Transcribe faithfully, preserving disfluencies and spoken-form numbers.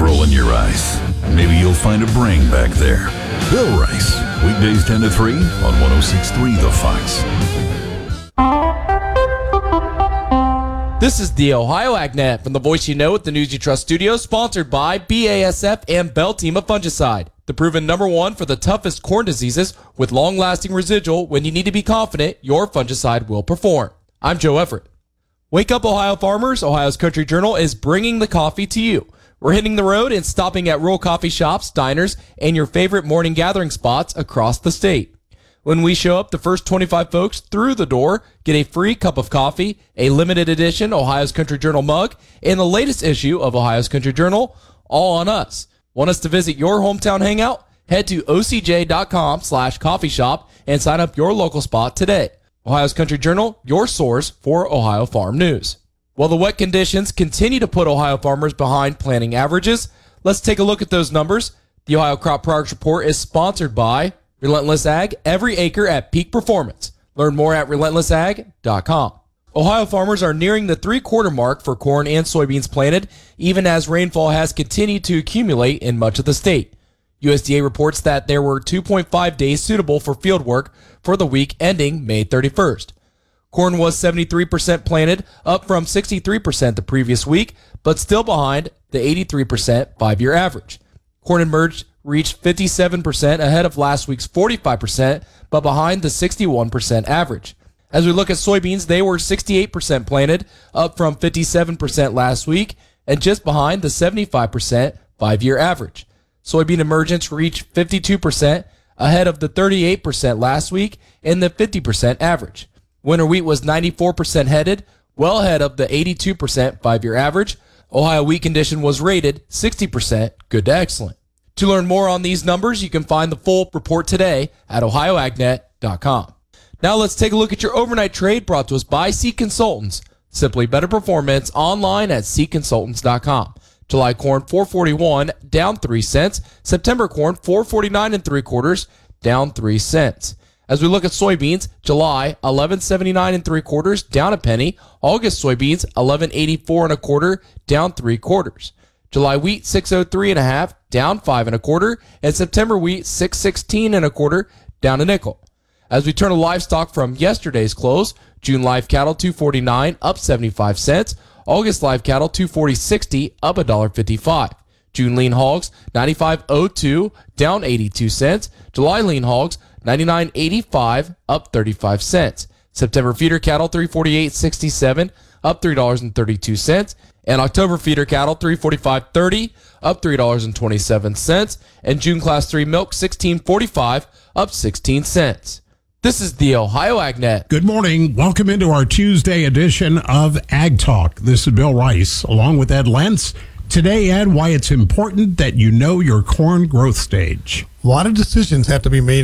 rolling your eyes. Maybe you'll find a brain back there. Bill Rice, weekdays ten to three on one oh six point three The Fox. This is the Ohio AgNet from the Voice You Know at the News You Trust studio, sponsored by B A S F and Beltima Fungicide, the proven number one for the toughest corn diseases with long-lasting residual. When you need to be confident your fungicide will perform. I'm Joe Everett. Wake up, Ohio farmers. Ohio's Country Journal is bringing the coffee to you. We're hitting the road and stopping at rural coffee shops, diners, and your favorite morning gathering spots across the state. When we show up, the first twenty-five folks through the door get a free cup of coffee, a limited edition Ohio's Country Journal mug, and the latest issue of Ohio's Country Journal, all on us. Want us to visit your hometown hangout? Head to ocj.com slash coffee shop and sign up your local spot today. Ohio's Country Journal, your source for Ohio farm news. While the wet conditions continue to put Ohio farmers behind planting averages, let's take a look at those numbers. The Ohio Crop Products Report is sponsored by Relentless Ag, every acre at peak performance. Learn more at relentless ag dot com. Ohio farmers are nearing the three-quarter mark for corn and soybeans planted, even as rainfall has continued to accumulate in much of the state. U S D A reports that there were two point five days suitable for field work for the week ending May thirty-first. Corn was seventy-three percent planted, up from sixty-three percent the previous week, but still behind the eighty-three percent five-year average. Corn emerged reached fifty-seven percent ahead of last week's forty-five percent, but behind the sixty-one percent average. As we look at soybeans, they were sixty-eight percent planted, up from fifty-seven percent last week, and just behind the seventy-five percent five-year average. Soybean emergence reached fifty-two percent, ahead of the thirty-eight percent last week and the fifty percent average. Winter wheat was ninety-four percent headed, well ahead of the eighty-two percent five-year average. Ohio wheat condition was rated sixty percent good to excellent. To learn more on these numbers, you can find the full report today at ohio ag net dot com. Now let's take a look at your overnight trade brought to us by Seed Consultants. Simply better performance online at seed consultants dot com. July corn four forty-one, down three cents. September corn four forty-nine and three quarters, down three cents. As we look at soybeans, July eleven seventy-nine and three quarters, down a penny. August soybeans eleven eighty-four and a quarter, down three quarters. July wheat six oh three and a half, down five and a quarter, and September wheat six sixteen and a quarter, down a nickel. As we turn to livestock from yesterday's close, June live cattle two forty-nine, up seventy-five cents. August live cattle two forty sixty, up one dollar fifty-five. June lean hogs ninety-five oh two, down eighty-two cents. July lean hogs ninety-nine eighty-five, up thirty-five cents. September feeder cattle three forty-eight sixty-seven, up three dollars and thirty-two cents. And October feeder cattle three forty-five thirty, up three dollars and twenty-seven cents. And June class three milk sixteen forty-five, up sixteen cents. This is the Ohio AgNet. Good morning. Welcome into our Tuesday edition of Ag Talk. This is Bill Rice, along with Ed Lentz. Today, Ed, why it's important that you know your corn growth stage. A lot of decisions have to be made